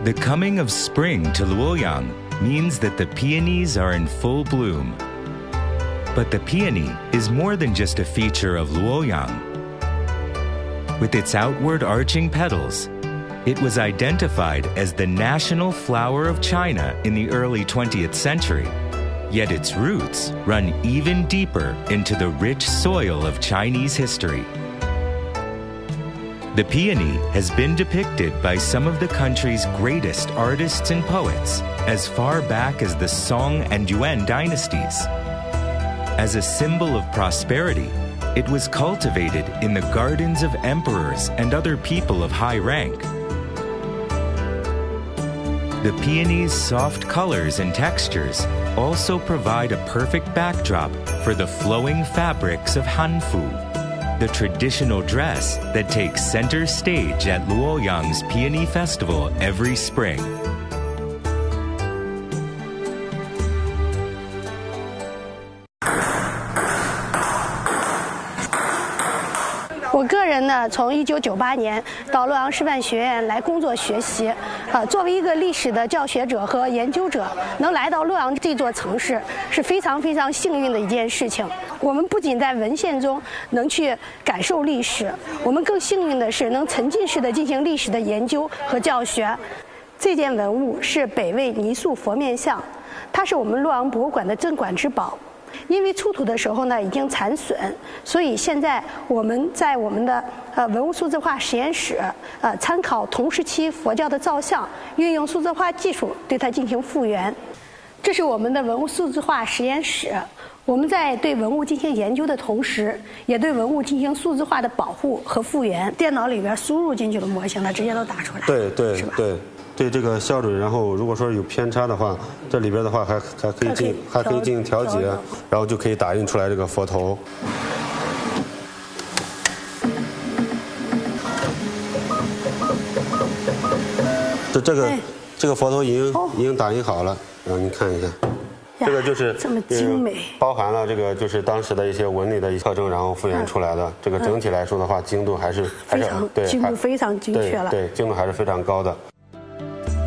The coming of spring to Luoyang means that the peonies are in full bloom. But the peony is more than just a feature of Luoyang. With its outward arching petals, it was identified as the national flower of China in the early 20th century, yet its roots run even deeper into the rich soil of Chinese history. The peony has been depicted by some of the country's greatest artists and poets as far back as the Song and Yuan dynasties. As a symbol of prosperity, it was cultivated in the gardens of emperors and other people of high rank. The peony's soft colors and textures also provide a perfect backdrop for the flowing fabrics of Hanfu, the traditional dress that takes center stage at Luoyang's Peony Festival every spring. 我个人呢，从1998年到洛阳师范学院来工作学习，作为一个历史的教学者和研究者，能来到洛阳这座城市是非常非常幸运的一件事情。我们不仅在文献中能去感受历史，我们更幸运的是能沉浸式的进行历史的研究和教学。这件文物是北魏泥塑佛面像，它是我们洛阳博物馆的镇馆之宝。 因为出土的时候呢已经残损，所以现在我们在我们的文物数字化实验室参考同时期佛教的造像，运用数字化技术对它进行复原。这是我们的文物数字化实验室。我们在对文物进行研究的同时，也对文物进行数字化的保护和复原。电脑里边输入进去的模型，它直接都打出来。 对对是吧？ 对。 对这个校准，然后如果说有偏差的话，这里边的话还可以进行调节，然后就可以打印出来这个佛头。这个佛头已经打印好了，然后您看一下，这个就是这么精美， 包含了这个就是当时的一些纹理的特征，然后复原出来的。这个整体来说的话，精度还是精度非常精确了， 对，精度还是非常高的。